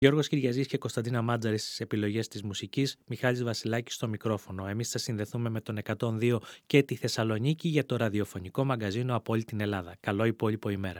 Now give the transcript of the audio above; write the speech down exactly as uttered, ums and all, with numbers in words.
Γιώργος Κυριαζής και Κωνσταντίνα Μάτζαρη στις επιλογές της μουσικής, Μιχάλης Βασιλάκης στο μικρόφωνο. Εμείς θα συνδεθούμε με τον εκατόν δύο και τη Θεσσαλονίκη για το ραδιοφωνικό μαγκαζίνο από όλη την Ελλάδα. Καλό υπόλοιπο ημέρα.